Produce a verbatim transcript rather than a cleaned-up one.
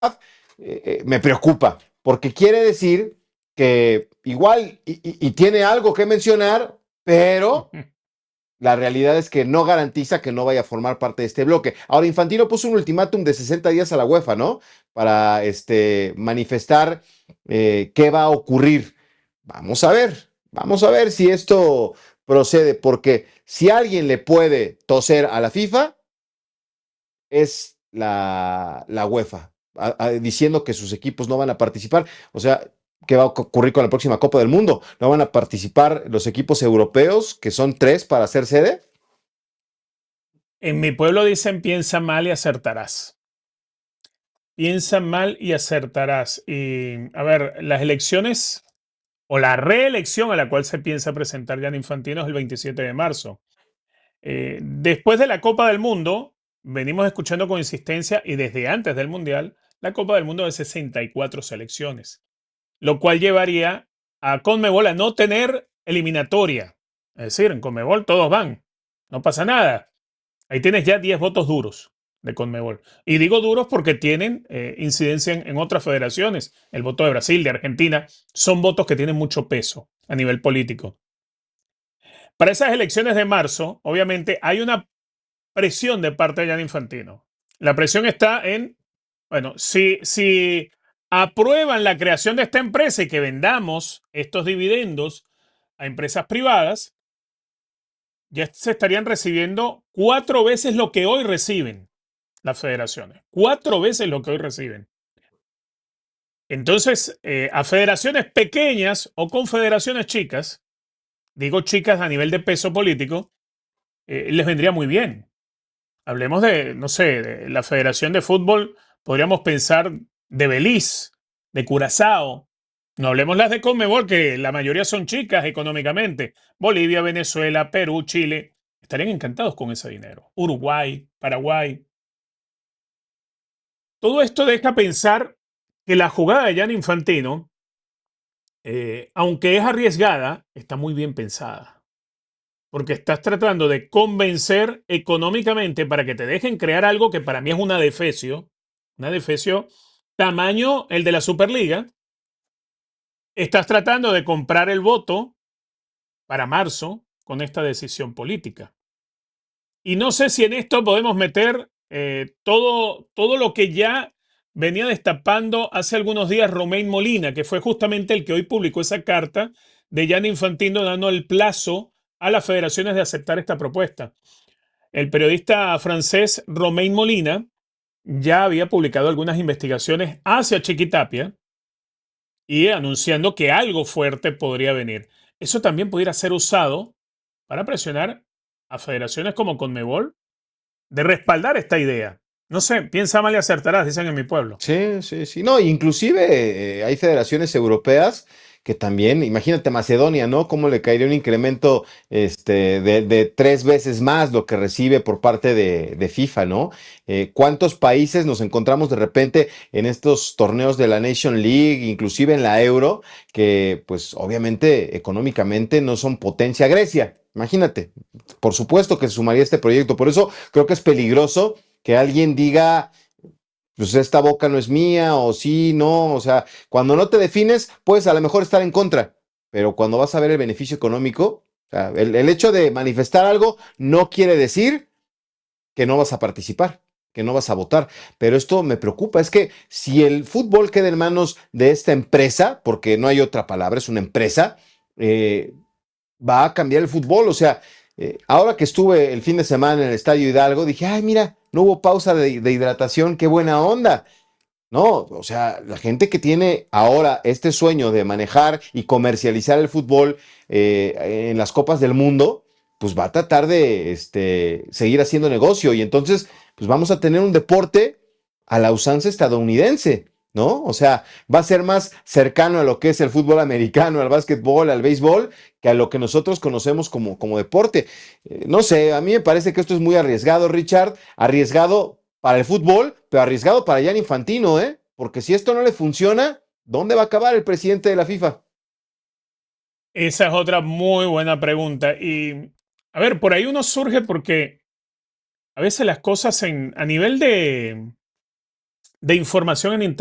eh, eh, me preocupa, porque quiere decir que igual y, y, y tiene algo que mencionar, pero la realidad es que no garantiza que no vaya a formar parte de este bloque. Ahora, Infantino puso un ultimátum de sesenta días a la UEFA, ¿no? Para este, manifestar eh, qué va a ocurrir. Vamos a ver, vamos a ver si esto procede, porque si alguien le puede toser a la FIFA, es la, la UEFA, a, a, diciendo que sus equipos no van a participar. O sea, ¿qué va a ocurrir con la próxima Copa del Mundo? ¿No van a participar los equipos europeos, que son tres para ser sede? En mi pueblo dicen piensa mal y acertarás. Piensa mal y acertarás. Y a ver, las elecciones o la reelección a la cual se piensa presentar Gianni Infantino es el veintisiete de marzo. Eh, después de la Copa del Mundo, venimos escuchando con insistencia y desde antes del Mundial, la Copa del Mundo de sesenta y cuatro selecciones, lo cual llevaría a Conmebol a no tener eliminatoria. Es decir, en Conmebol todos van, no pasa nada. Ahí tienes ya diez votos duros de Conmebol. Y digo duros porque tienen eh, incidencia en, en otras federaciones. El voto de Brasil, de Argentina, son votos que tienen mucho peso a nivel político. Para esas elecciones de marzo, obviamente, hay una presión de parte de Gianni Infantino. La presión está en, bueno, si, si aprueban la creación de esta empresa y que vendamos estos dividendos a empresas privadas, ya se estarían recibiendo cuatro veces lo que hoy reciben las federaciones. Cuatro veces lo que hoy reciben. Entonces, eh, a federaciones pequeñas o confederaciones chicas, digo chicas a nivel de peso político, eh, les vendría muy bien. Hablemos de, no sé, de la Federación de Fútbol, podríamos pensar de Belice, de Curazao. No hablemos las de Conmebol, que la mayoría son chicas económicamente. Bolivia, Venezuela, Perú, Chile. Estarían encantados con ese dinero. Uruguay, Paraguay. Todo esto deja pensar que la jugada de Gianni Infantino, eh, aunque es arriesgada, está muy bien pensada. Porque estás tratando de convencer económicamente para que te dejen crear algo que para mí es una defecio, una defecio tamaño el de la Superliga. Estás tratando de comprar el voto para marzo con esta decisión política. Y no sé si en esto podemos meter eh, todo, todo lo que ya venía destapando hace algunos días Romain Molina, que fue justamente el que hoy publicó esa carta de Gianni Infantino dando el plazo a las federaciones de aceptar esta propuesta. El periodista francés Romain Molina ya había publicado algunas investigaciones hacia Chiquitapia y anunciando que algo fuerte podría venir. Eso también pudiera ser usado para presionar a federaciones como Conmebol de respaldar esta idea. No sé, piensa mal y acertarás, dicen en mi pueblo. Sí, sí, sí. No, inclusive eh, hay federaciones europeas que también, imagínate Macedonia, ¿no? ¿Cómo le caería un incremento este, de, de tres veces más lo que recibe por parte de, de FIFA, ¿no? Eh, ¿cuántos países nos encontramos de repente en estos torneos de la Nation League, inclusive en la Euro, que pues obviamente económicamente no son potencia? Grecia, imagínate, por supuesto que se sumaría a este proyecto. Por eso creo que es peligroso que alguien diga pues esta boca no es mía, o sí, no, o sea, cuando no te defines, puedes a lo mejor estar en contra, pero cuando vas a ver el beneficio económico, o sea, el, el hecho de manifestar algo no quiere decir que no vas a participar, que no vas a votar, pero esto me preocupa, es que si el fútbol queda en manos de esta empresa, porque no hay otra palabra, es una empresa, eh, va a cambiar el fútbol. O sea, eh, ahora que estuve el fin de semana en el Estadio Hidalgo, dije, ay, mira, no hubo pausa de, de hidratación, qué buena onda. No, o sea, la gente que tiene ahora este sueño de manejar y comercializar el fútbol eh, en las copas del mundo, pues va a tratar de este, seguir haciendo negocio y entonces, pues vamos a tener un deporte a la usanza estadounidense, ¿no? O sea, va a ser más cercano a lo que es el fútbol americano, al básquetbol, al béisbol, que a lo que nosotros conocemos como, como deporte. Eh, no sé, a mí me parece que esto es muy arriesgado, Richard, arriesgado para el fútbol, pero arriesgado para Gianni Infantino, ¿eh? Porque si esto no le funciona, ¿dónde va a acabar el presidente de la FIFA? Esa es otra muy buena pregunta. Y, a ver, por ahí uno surge porque a veces las cosas en, a nivel de, de información en Internet.